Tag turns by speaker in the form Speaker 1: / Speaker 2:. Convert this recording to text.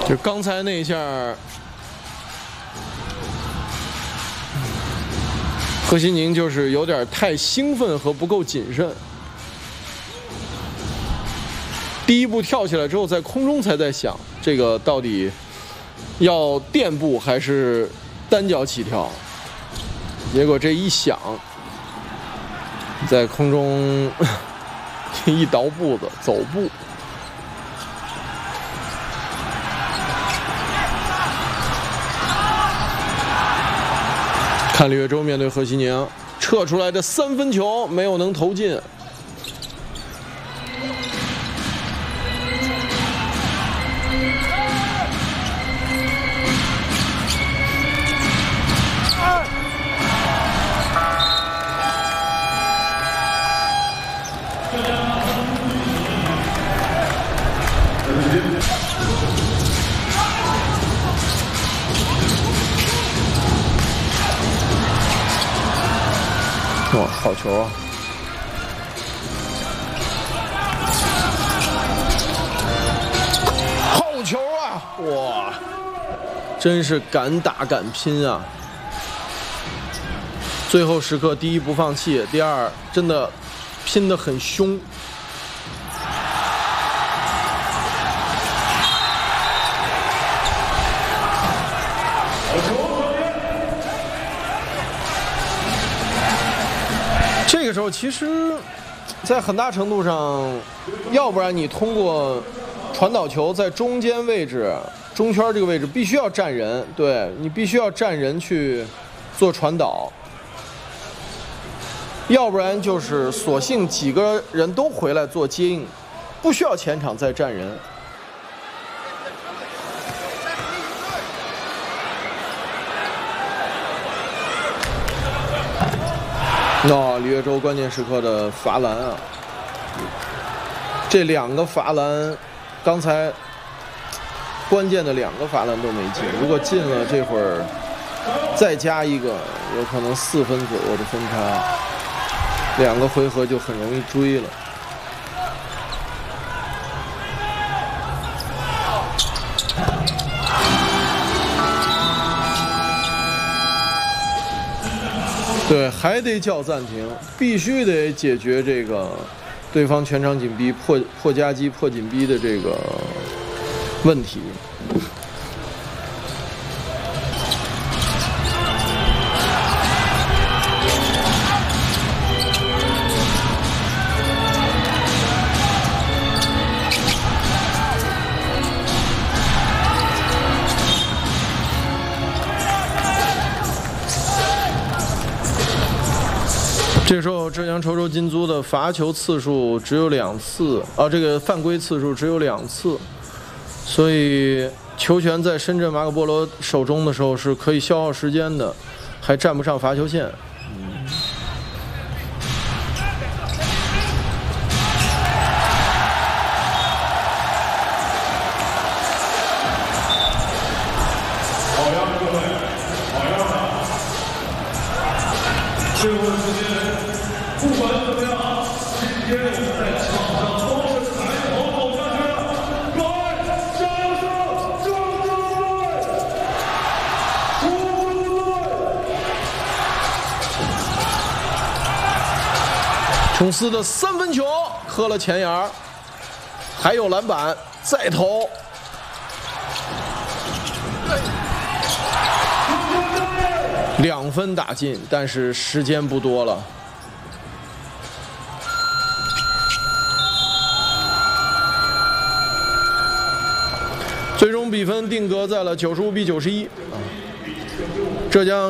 Speaker 1: 就刚才那一下，贺西宁就是有点太兴奋和不够谨慎。第一步跳起来之后，在空中才在想，这个到底要垫步还是单脚起跳？结果这一想，在空中一倒步子走步。看李月洲面对贺西宁，撤出来的3分球没有能投进。哇，好球啊！好球啊！哇，真是敢打敢拼啊！最后时刻，第一不放弃，第二真的拼得很凶。这个时候，其实，在很大程度上，要不然你通过传导球在中间位置、中圈这个位置必须要站人，对你必须要站人去做传导，要不然就是索性几个人都回来做接应，不需要前场再站人。李月洲关键时刻的罚篮啊！这2个罚篮，刚才关键的2个罚篮都没进，如果进了，这会儿再加一个，有可能4分左右的分差，2个回合就很容易追了。对，还得叫暂停，必须得解决这个对方全场紧逼、破夹击、破紧逼的这个问题。这时候，浙江稠州金租的罚球次数只有2次，这个犯规次数只有2次，所以球权在深圳马可波罗手中的时候是可以消耗时间的，还站不上罚球线。
Speaker 2: 最后时间，不管怎么样，今天我们在场上都是抬头走下去了。来，掌声，郑州队，出队！
Speaker 1: 琼斯的3分球磕了前沿，还有篮板，再投。2分打进，但是时间不多了。最终比分定格在了95比91。浙江。